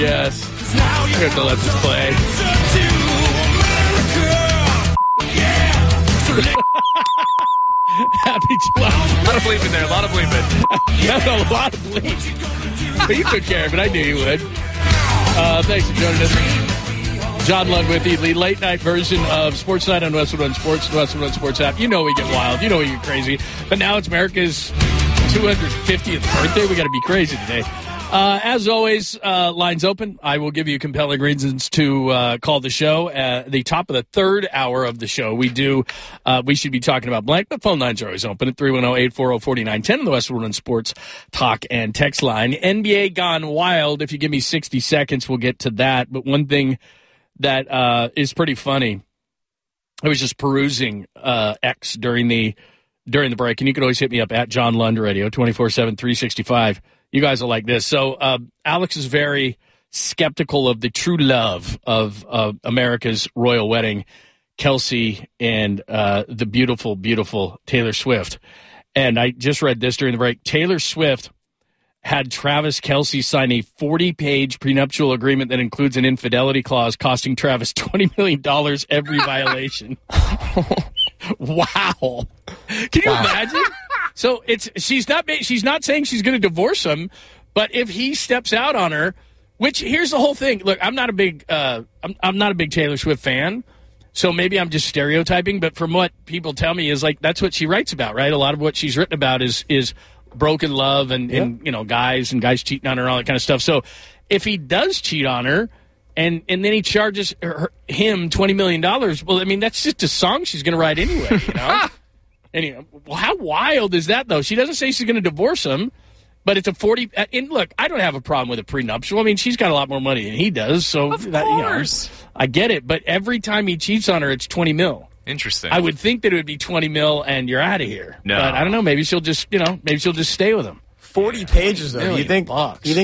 yes. I'm going to let this play. Happy 12th. A lot of bleeping there. A lot of bleeping. That's a lot of bleep. But you took care of it. I knew you would. Thanks for joining us. John Lund with you, the late-night version of Sports Night on Westwood One Sports, the Westwood One Sports app. You know we get wild. You know we get crazy. But now it's America's 250th birthday. We got to be crazy today. As always, lines open. I will give you compelling reasons to call the show. At the top of the third hour of the show, we should be talking about blank, but phone lines are always open at 310-840-4910 on the Westwood One Sports talk and text line. NBA gone wild. If you give me 60 seconds, we'll get to that. But one thing that is pretty funny, I was just perusing X during the break, and you can always hit me up at John Lund Radio, 24/7, 365. You guys are like this. So Alex is very skeptical of the true love of America's royal wedding, Kelsey and the beautiful, beautiful Taylor Swift. And I just read this during the break. Taylor Swift had Travis Kelce sign a 40-page prenuptial agreement that includes an infidelity clause costing Travis $20 million every violation. Wow. Can you imagine? So she's not saying she's going to divorce him, but if he steps out on her, which here's the whole thing. Look, I'm not a big Taylor Swift fan, so maybe I'm just stereotyping. But from what people tell me is like that's what she writes about, right? A lot of what she's written about is broken love and you know guys cheating on her and all that kind of stuff. So if he does cheat on her and then he charges him $20 million, well, I mean that's just a song she's going to write anyway, you know. And how wild is that, though? She doesn't say she's going to divorce him, but it's a 40. And look, I don't have a problem with a prenuptial. I mean, she's got a lot more money than he does, so of course. I get it. But every time he cheats on her, it's $20 million. Interesting. I would think that it would be $20 million and you're out of here. No, but I don't know. Maybe she'll just stay with him. 40 pages, though. You think